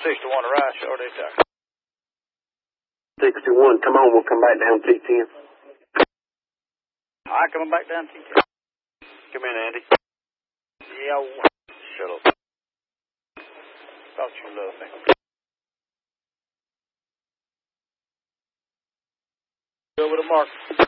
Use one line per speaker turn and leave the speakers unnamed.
61 to right, short attack.
61, come on, we'll come back down T10.
All right, coming back down T10.
Come in, Andy.
Yeah,
Shut up.
Thought you loved me. Go with a mark.